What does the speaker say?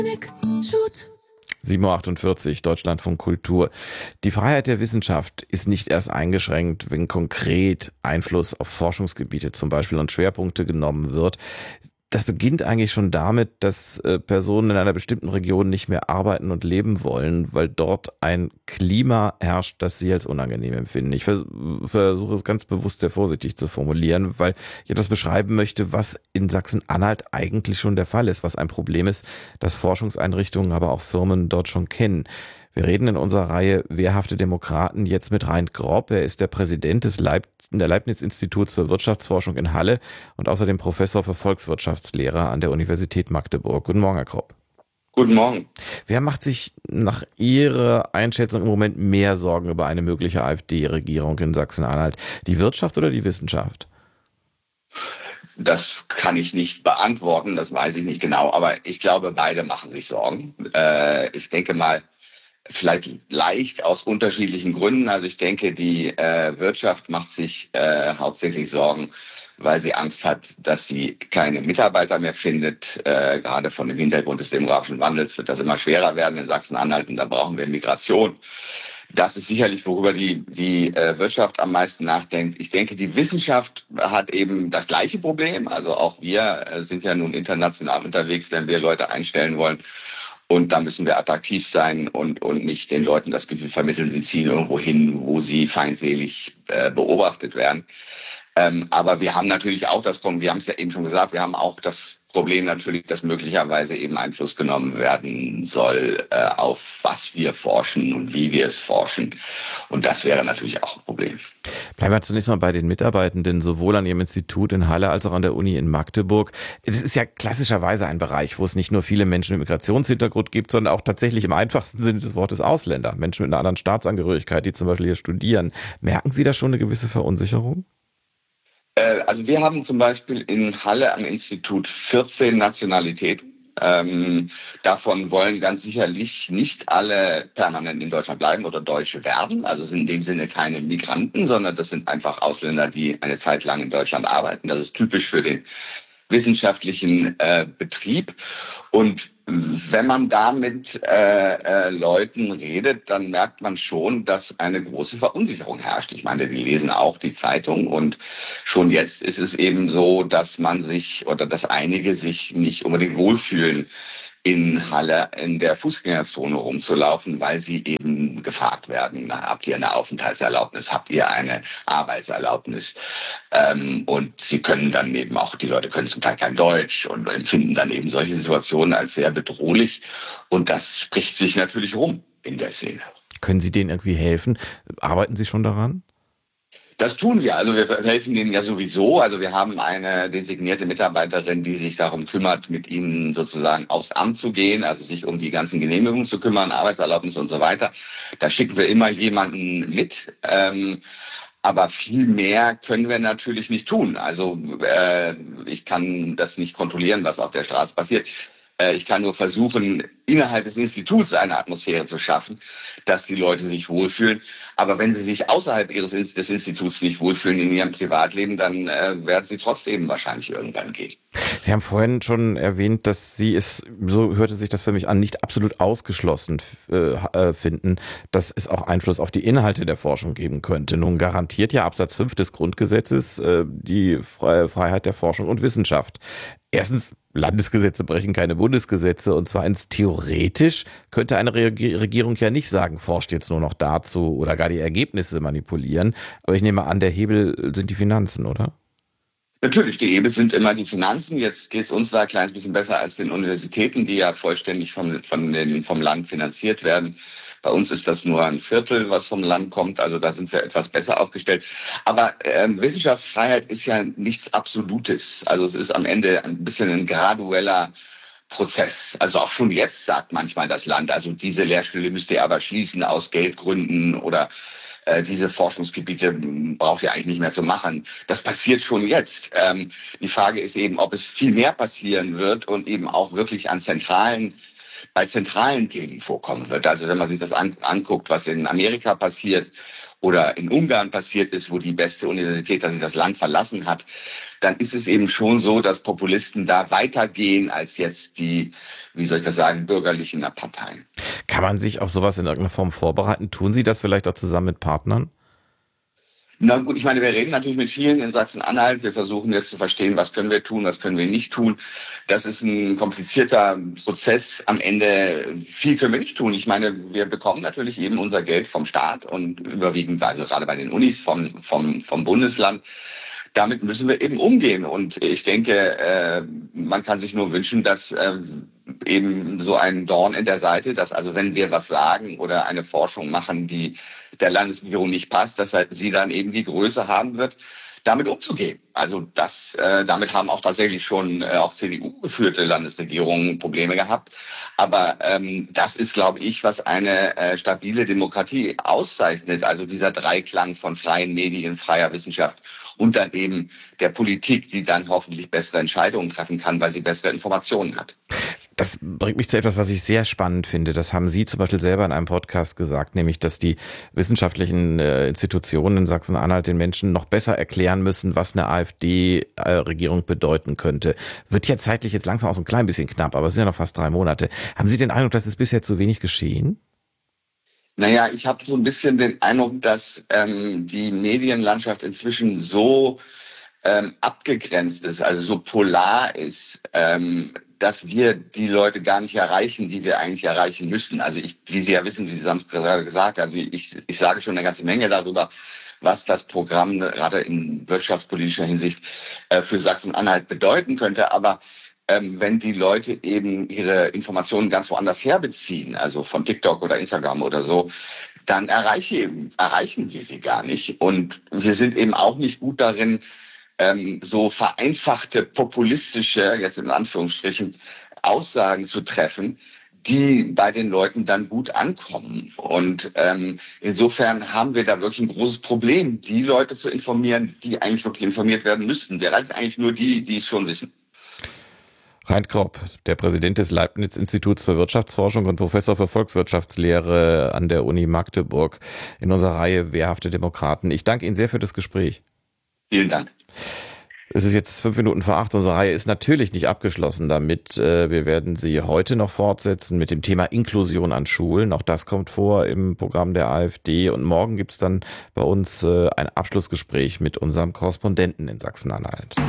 Shoot. 7:48 Uhr, Deutschlandfunk Kultur. Die Freiheit der Wissenschaft ist nicht erst eingeschränkt, wenn konkret Einfluss auf Forschungsgebiete zum Beispiel und Schwerpunkte genommen wird. Das beginnt eigentlich schon damit, dass Personen in einer bestimmten Region nicht mehr arbeiten und leben wollen, weil dort ein Klima herrscht, das sie als unangenehm empfinden. Ich versuche es ganz bewusst sehr vorsichtig zu formulieren, weil ich etwas beschreiben möchte, was in Sachsen-Anhalt eigentlich schon der Fall ist, was ein Problem ist, das Forschungseinrichtungen, aber auch Firmen dort schon kennen. Wir reden in unserer Reihe Wehrhafte Demokraten jetzt mit Reint Grob. Er ist der Präsident des Leibniz-Instituts für Wirtschaftsforschung in Halle und außerdem Professor für Volkswirtschaftslehre an der Universität Magdeburg. Guten Morgen, Herr Grob. Guten Morgen. Wer macht sich nach Ihrer Einschätzung im Moment mehr Sorgen über eine mögliche AfD-Regierung in Sachsen-Anhalt? Die Wirtschaft oder die Wissenschaft? Das kann ich nicht beantworten, das weiß ich nicht genau, aber ich glaube, beide machen sich Sorgen. Ich denke mal, vielleicht leicht aus unterschiedlichen Gründen. Also ich denke, die Wirtschaft macht sich hauptsächlich Sorgen, weil sie Angst hat, dass sie keine Mitarbeiter mehr findet. Gerade von dem Hintergrund des demografischen Wandels wird das immer schwerer werden in Sachsen-Anhalt und da brauchen wir Migration. Das ist sicherlich, worüber die Wirtschaft am meisten nachdenkt. Ich denke, die Wissenschaft hat eben das gleiche Problem. Also auch wir sind ja nun international unterwegs, wenn wir Leute einstellen wollen. Und da müssen wir attraktiv sein und nicht den Leuten das Gefühl vermitteln, sie ziehen irgendwo hin, wo sie feindselig beobachtet werden. Aber wir haben natürlich auch das Problem, wir haben es ja eben schon gesagt, wir haben auch das Problem natürlich, dass möglicherweise eben Einfluss genommen werden soll auf was wir forschen und wie wir es forschen. Und das wäre natürlich auch ein Problem. Bleiben wir zunächst mal bei den Mitarbeitenden, sowohl an Ihrem Institut in Halle als auch an der Uni in Magdeburg. Es ist ja klassischerweise ein Bereich, wo es nicht nur viele Menschen mit Migrationshintergrund gibt, sondern auch tatsächlich im einfachsten Sinne des Wortes Ausländer, Menschen mit einer anderen Staatsangehörigkeit, die zum Beispiel hier studieren. Merken Sie da schon eine gewisse Verunsicherung? Also wir haben zum Beispiel in Halle am Institut 14 Nationalitäten. Davon wollen ganz sicherlich nicht alle permanent in Deutschland bleiben oder Deutsche werden. Also sind in dem Sinne keine Migranten, sondern das sind einfach Ausländer, die eine Zeit lang in Deutschland arbeiten. Das ist typisch für den wissenschaftlichen Betrieb. Und wenn man da mit Leuten redet, dann merkt man schon, dass eine große Verunsicherung herrscht. Ich meine, die lesen auch die Zeitung und schon jetzt ist es eben so, dass man sich oder dass einige sich nicht unbedingt wohlfühlen, in Halle in der Fußgängerzone rumzulaufen, weil sie eben gefragt werden, habt ihr eine Aufenthaltserlaubnis, habt ihr eine Arbeitserlaubnis? Und sie können dann eben auch, die Leute können zum Teil kein Deutsch und empfinden dann eben solche Situationen als sehr bedrohlich. Und das spricht sich natürlich rum in der Szene. Können Sie denen irgendwie helfen? Arbeiten Sie schon daran? Das tun wir. Also wir helfen denen ja sowieso. Also wir haben eine designierte Mitarbeiterin, die sich darum kümmert, mit ihnen sozusagen aufs Amt zu gehen, also sich um die ganzen Genehmigungen zu kümmern, Arbeitserlaubnis und so weiter. Da schicken wir immer jemanden mit. Aber viel mehr können wir natürlich nicht tun. Also ich kann das nicht kontrollieren, was auf der Straße passiert. Ich kann nur versuchen, innerhalb des Instituts eine Atmosphäre zu schaffen, dass die Leute sich wohlfühlen. Aber wenn sie sich außerhalb des Instituts nicht wohlfühlen in ihrem Privatleben, dann werden sie trotzdem wahrscheinlich irgendwann gehen. Sie haben vorhin schon erwähnt, dass Sie es, so hörte sich das für mich an, nicht absolut ausgeschlossen finden, dass es auch Einfluss auf die Inhalte der Forschung geben könnte. Nun garantiert ja Absatz 5 des Grundgesetzes die Freiheit der Forschung und Wissenschaft. Erstens, Landesgesetze brechen keine Bundesgesetze und zweitens, theoretisch könnte eine Regierung ja nicht sagen, forscht jetzt nur noch dazu oder gar die Ergebnisse manipulieren. Aber ich nehme an, der Hebel sind die Finanzen, oder? Natürlich, die Hebel sind immer die Finanzen. Jetzt geht es uns da ein kleines bisschen besser als den Universitäten, die ja vollständig vom Land finanziert werden. Bei uns ist das nur ein Viertel, was vom Land kommt. Also da sind wir etwas besser aufgestellt. Aber Wissenschaftsfreiheit ist ja nichts Absolutes. Also es ist am Ende ein bisschen ein gradueller Prozess. Also auch schon jetzt sagt manchmal das Land, also diese Lehrstelle müsst ihr aber schließen aus Geldgründen oder diese Forschungsgebiete braucht ihr eigentlich nicht mehr zu machen. Das passiert schon jetzt. Die Frage ist eben, ob es viel mehr passieren wird und eben auch wirklich an zentralen bei zentralen Themen vorkommen wird. Also wenn man sich das anguckt, was in Amerika passiert oder in Ungarn passiert ist, wo die beste Universität, dass sie das Land verlassen hat, dann ist es eben schon so, dass Populisten da weitergehen als jetzt die, wie soll ich das sagen, bürgerlichen Parteien. Kann man sich auf sowas in irgendeiner Form vorbereiten? Tun Sie das vielleicht auch zusammen mit Partnern? Na gut, ich meine, wir reden natürlich mit vielen in Sachsen-Anhalt. Wir versuchen jetzt zu verstehen, was können wir tun, was können wir nicht tun. Das ist ein komplizierter Prozess. Am Ende viel können wir nicht tun. Ich meine, wir bekommen natürlich eben unser Geld vom Staat und überwiegend, also gerade bei den Unis vom Bundesland. Damit müssen wir eben umgehen. Und ich denke, man kann sich nur wünschen, dass eben so ein Dorn in der Seite, dass also wenn wir was sagen oder eine Forschung machen, die der Landesregierung nicht passt, dass halt sie dann eben die Größe haben wird, damit umzugehen. Also damit haben auch tatsächlich schon auch CDU-geführte Landesregierungen Probleme gehabt. Aber das ist, glaube ich, was eine stabile Demokratie auszeichnet. Also dieser Dreiklang von freien Medien, freier Wissenschaft und dann eben der Politik, die dann hoffentlich bessere Entscheidungen treffen kann, weil sie bessere Informationen hat. Das bringt mich zu etwas, was ich sehr spannend finde. Das haben Sie zum Beispiel selber in einem Podcast gesagt, nämlich, dass die wissenschaftlichen Institutionen in Sachsen-Anhalt den Menschen noch besser erklären müssen, was eine AfD-Regierung bedeuten könnte. Wird ja zeitlich jetzt langsam auch so ein klein bisschen knapp, aber es sind ja noch fast 3 Monate. Haben Sie den Eindruck, dass es bisher zu wenig geschehen? Naja, ich habe so ein bisschen den Eindruck, dass die Medienlandschaft inzwischen so abgegrenzt ist, also so polar ist, dass wir die Leute gar nicht erreichen, die wir eigentlich erreichen müssten. Also wie Sie ja wissen, wie Sie haben es gerade gesagt, also ich sage schon eine ganze Menge darüber, was das Programm gerade in wirtschaftspolitischer Hinsicht für Sachsen-Anhalt bedeuten könnte. Aber wenn die Leute eben ihre Informationen ganz woanders herbeziehen, also von TikTok oder Instagram oder so, dann erreichen wir sie gar nicht. Und wir sind eben auch nicht gut darin, so vereinfachte, populistische, jetzt in Anführungsstrichen, Aussagen zu treffen, die bei den Leuten dann gut ankommen. Und insofern haben wir da wirklich ein großes Problem, die Leute zu informieren, die eigentlich wirklich informiert werden müssten. Wir erreichen eigentlich nur die, die es schon wissen. Reint Kropp, der Präsident des Leibniz-Instituts für Wirtschaftsforschung und Professor für Volkswirtschaftslehre an der Uni Magdeburg in unserer Reihe Wehrhafte Demokraten. Ich danke Ihnen sehr für das Gespräch. Vielen Dank. Es ist jetzt 5:05. Unsere Reihe ist natürlich nicht abgeschlossen damit. Wir werden sie heute noch fortsetzen mit dem Thema Inklusion an Schulen. Auch das kommt vor im Programm der AfD. Und morgen gibt es dann bei uns ein Abschlussgespräch mit unserem Korrespondenten in Sachsen-Anhalt.